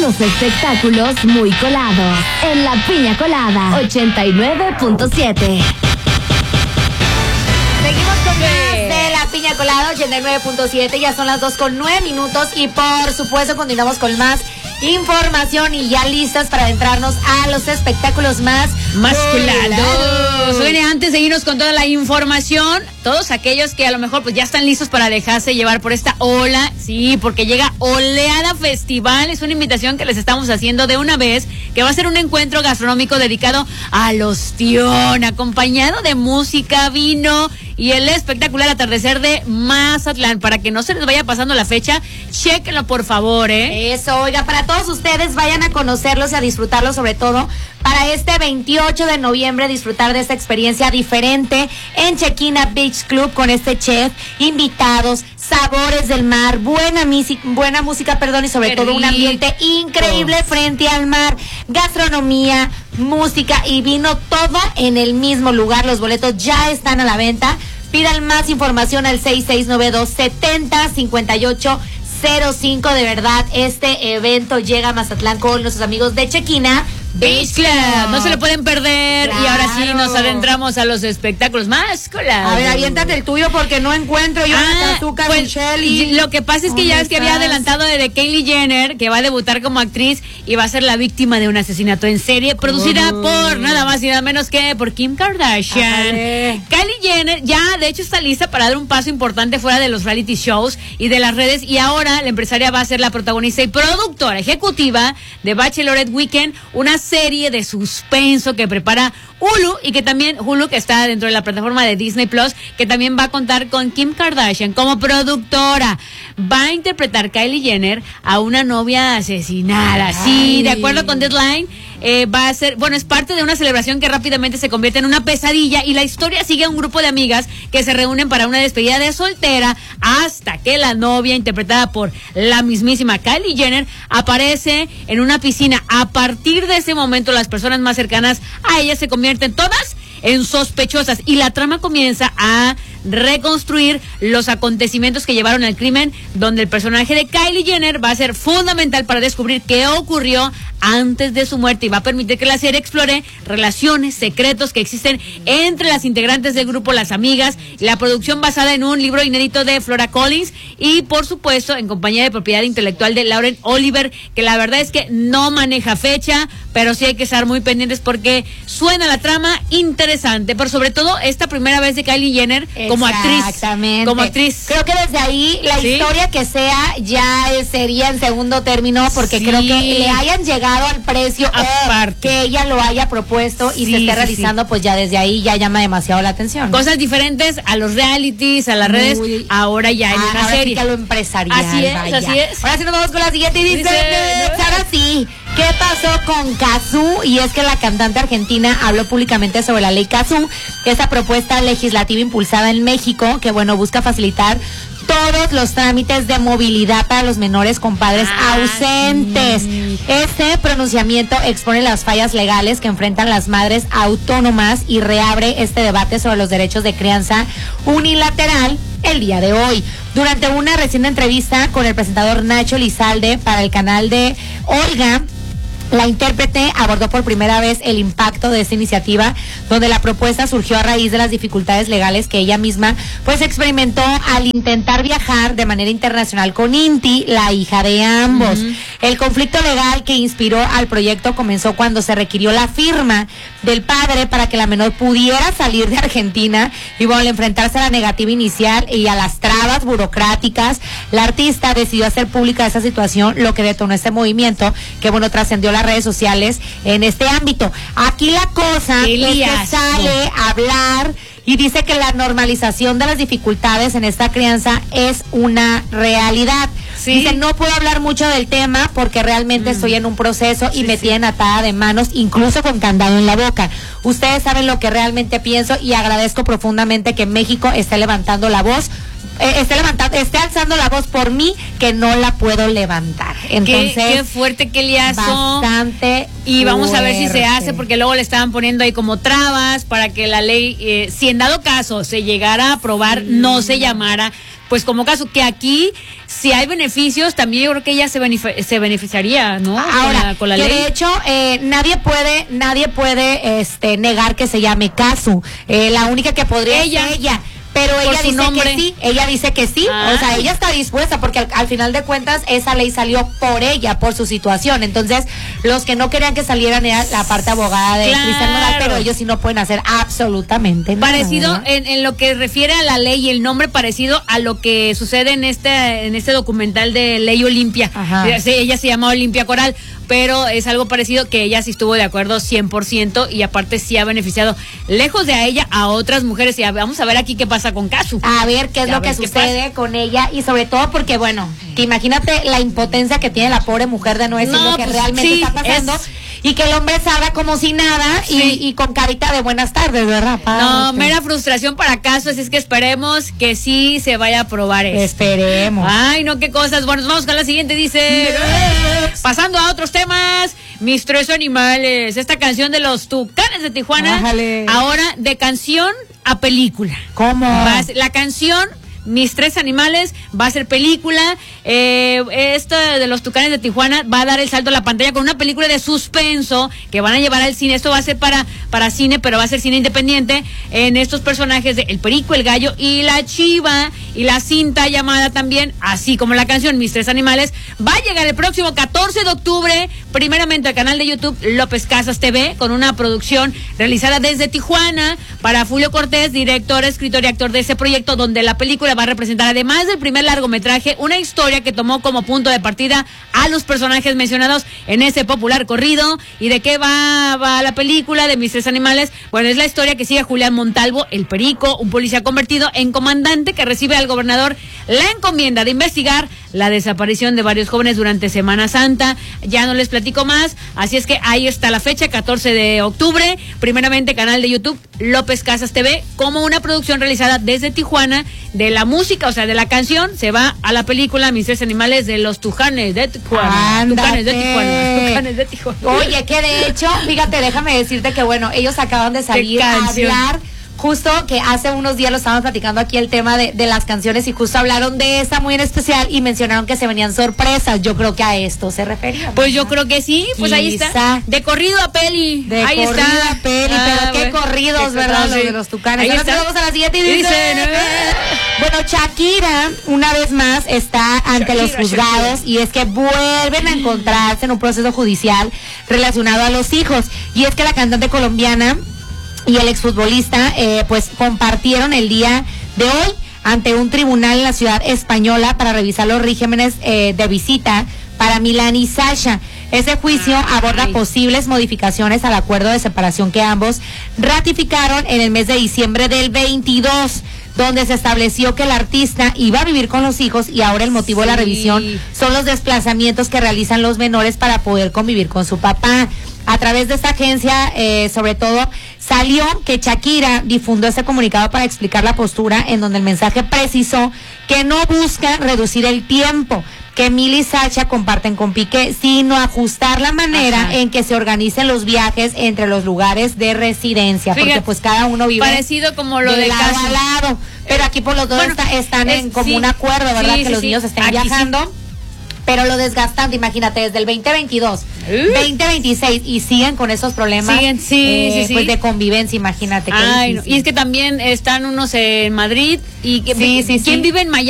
Los espectáculos muy colados en La Piña Colada 89.7. Seguimos con más de La Piña Colada 89.7. Ya son las 2:09 y por supuesto continuamos con más información y ya listas para adentrarnos a los espectáculos más colados. Oye, antes de irnos con toda la información, todos aquellos que a lo mejor pues ya están listos para dejarse llevar por esta ola, sí, porque llega Oleada Festival, es una invitación que les estamos haciendo de una vez, que va a ser un encuentro gastronómico dedicado al ostión, acompañado de música, vino y el espectacular atardecer de Mazatlán. Para que no se les vaya pasando la fecha, chéquenlo por favor, Eso, oiga, para todos ustedes vayan a conocerlos y a disfrutarlos, sobre todo para este 28 de noviembre, disfrutar de esta experiencia diferente en Chequina Beach Club con este chef, invitados, sabores del mar, buena música, y sobre todo un ambiente increíble frente al mar, gastronomía, música y vino, todo en el mismo lugar. Los boletos ya están a la venta. Pidan más información al 6692-705805. De verdad, este evento llega a Mazatlán con nuestros amigos de Chequina Beach Club. No se lo pueden perder. Claro. Y ahora sí nos adentramos a los espectáculos más colados. A ver, aviéntate el tuyo porque no encuentro yo Azúcar, pues, Michelle. Lo que pasa es que ya es que había adelantado de Kylie Jenner, que va a debutar como actriz y va a ser la víctima de un asesinato en serie, producida por nada más y nada menos que por Kim Kardashian. Kylie Jenner ya de hecho está lista para dar un paso importante fuera de los reality shows y de las redes, y ahora la empresaria va a ser la protagonista y productora ejecutiva de Bachelorette Weekend, una serie de suspenso que prepara Hulu, y que también Hulu, que está dentro de la plataforma de Disney Plus, que también va a contar con Kim Kardashian como productora. Va a interpretar Kylie Jenner a una novia asesinada. Sí, de acuerdo con Deadline, va a ser, es parte de una celebración que rápidamente se convierte en una pesadilla, y la historia sigue a un grupo de amigas que se reúnen para una despedida de soltera hasta que la novia, interpretada por la mismísima Kylie Jenner, aparece en una piscina. A partir de ese momento, las personas más cercanas a ella se convierten todas en sospechosas, y la trama comienza a reconstruir los acontecimientos que llevaron al crimen, donde el personaje de Kylie Jenner va a ser fundamental para descubrir qué ocurrió antes de su muerte, y va a permitir que la serie explore relaciones, secretos que existen entre las integrantes del grupo, las amigas. La producción basada en un libro inédito de Flora Collins y por supuesto en compañía de propiedad intelectual de Lauren Oliver, que la verdad es que no maneja fecha, pero sí hay que estar muy pendientes porque suena la trama interesante, pero sobre todo esta primera vez de Kylie Jenner como actriz. Creo que desde ahí la historia que sea ya sería en segundo término, porque creo que le hayan llegado al precio o que ella lo haya propuesto y se esté realizando, pues ya desde ahí ya llama demasiado la atención. Cosas diferentes a los realities, a las redes, ahora ya en una serie. Sí, a lo empresarial. Así es. Ahora sí nos vamos con la siguiente y dice ahora sí, ¿qué pasó con Cazzu? Y es que la cantante argentina habló públicamente sobre la ley Cazzu, esa propuesta legislativa impulsada en México que busca facilitar todos los trámites de movilidad para los menores con padres ausentes. Este pronunciamiento expone las fallas legales que enfrentan las madres autónomas y reabre este debate sobre los derechos de crianza unilateral el día de hoy. Durante una reciente entrevista con el presentador Nacho Lizalde para el canal de Olga, la intérprete abordó por primera vez el impacto de esta iniciativa, donde la propuesta surgió a raíz de las dificultades legales que ella misma experimentó al intentar viajar de manera internacional con Inti, la hija de ambos. El conflicto legal que inspiró al proyecto comenzó cuando se requirió la firma del padre para que la menor pudiera salir de Argentina, y al enfrentarse a la negativa inicial y a las trabas burocráticas, la artista decidió hacer pública esa situación, lo que detonó este movimiento que trascendió las redes sociales en este ámbito. Aquí la cosa es que sale a hablar y dice que la normalización de las dificultades en esta crianza es una realidad. Dice, no puedo hablar mucho del tema porque realmente estoy en un proceso y me tienen atada de manos, incluso con candado en la boca. Ustedes saben lo que realmente pienso y agradezco profundamente que México esté levantando la voz, esté alzando la voz por mí, que no la puedo levantar. Entonces, qué fuerte, qué liazo. Bastante. Y vamos a ver si se hace, porque luego le estaban poniendo ahí como trabas para que la ley, si en dado caso se llegara a aprobar, no se llamara pues como caso que aquí, si hay beneficios, también yo creo que ella se beneficiaría, ¿no? Ahora, con la que ley. de hecho, nadie puede negar que se llame Casu. La única que podría Ella. ser ella. Pero Por ella su dice nombre. que sí, ella dice que sí, o sea, ella está dispuesta porque al final de cuentas esa ley salió por ella, por su situación. Entonces, los que no querían que salieran era la parte abogada de Claro. Cristian Nodal, pero ellos sí no pueden hacer absolutamente nada. Parecido ¿verdad? en lo que refiere a la ley y el nombre parecido a lo que sucede en este documental de Ley Olimpia. Ajá. Ella se llama Olimpia Coral, pero es algo parecido que ella sí estuvo de acuerdo 100% y aparte sí ha beneficiado lejos de a ella a otras mujeres. Y vamos a ver aquí qué pasa con Casu. A ver qué es A lo ver que qué sucede con ella y sobre todo porque, bueno, que imagínate la impotencia que tiene la pobre mujer de no decir No, lo que pues, realmente sí, está pasando y que el hombre salga como si nada Sí. y con carita de buenas tardes, ¿verdad? No, Párate. mera frustración para Casu, así es que esperemos que sí se vaya a aprobar esto. Esperemos. Ay, no, qué cosas. Bueno, vamos con la siguiente, dice. Pasando a otros temas, mis tres animales. Esta canción de los Tucanes de Tijuana. Ájale. Ahora de canción a película. ¿Cómo? La canción Mis tres animales va a ser película. Esto de los Tucanes de Tijuana va a dar el salto a la pantalla con una película de suspenso que van a llevar al cine. Esto va a ser para cine, pero va a ser cine independiente. En estos personajes de El Perico, el Gallo y la Chiva, y la cinta llamada también, así como la canción Mis tres animales, va a llegar el próximo 14 de octubre, primeramente al canal de YouTube López Casas TV, con una producción realizada desde Tijuana para Julio Cortés, director, escritor y actor de ese proyecto, donde la película va a representar, además del primer largometraje, una historia que tomó como punto de partida a los personajes mencionados en ese popular corrido. ¿Y de qué va la película de Mis tres animales? Bueno, es la historia que sigue a Julián Montalvo, el Perico, un policía convertido en comandante que recibe al gobernador la encomienda de investigar la desaparición de varios jóvenes durante Semana Santa. Ya no les platico más, así es que ahí está la fecha, 14 de octubre, primeramente canal de YouTube López Casas TV, como una producción realizada desde Tijuana. De la música, o sea, de la canción, se va a la película Mis tres animales de los Tucanes de Tijuana. Ándate. Tucanes de Tijuana. Tucanes de Tijuana. Oye, que de hecho, fíjate, déjame decirte que bueno, ellos acaban de salir a canción. hablar. Justo que hace unos días lo estábamos platicando aquí el tema de las canciones y justo hablaron de esa muy en especial y mencionaron que se venían sorpresas. Yo creo que a esto se refería. Pues yo creo que sí, pues ahí está. Quizá. De corrido a peli. De ahí corrido está. a peli, pero qué corridos, ¿verdad? Los de los Tucanes. Ahí Ahora está. vamos a la siguiente y dice, Dice, bueno, Shakira una vez más está ante los juzgados y es que vuelven a encontrarse en un proceso judicial relacionado a los hijos. Y es que la cantante colombiana y el exfutbolista pues compartieron el día de hoy ante un tribunal en la ciudad española para revisar los regímenes de visita para Milán y Sasha. Ese juicio aborda posibles modificaciones al acuerdo de separación que ambos ratificaron en el mes de diciembre del 22, donde se estableció que el artista iba a vivir con los hijos y ahora el motivo de la revisión son los desplazamientos que realizan los menores para poder convivir con su papá. A través de esta agencia, sobre todo, salió que Shakira difundió este comunicado para explicar la postura, en donde el mensaje precisó que no busca reducir el tiempo que Milly y Sasha comparten con Piqué, sino ajustar la manera en que se organicen los viajes entre los lugares de residencia, Fíjate, porque pues cada uno vive parecido como lo de lado Casu. a lado, pero aquí por los dos Bueno, están en común acuerdo, ¿verdad? Que los niños estén Aquí viajando. Pero lo desgastante, imagínate, desde el 2022, 2026 y siguen con esos problemas Siguen, pues de convivencia, imagínate. Ay, no. Y es que también están unos en Madrid y que, ¿quién vive en Miami?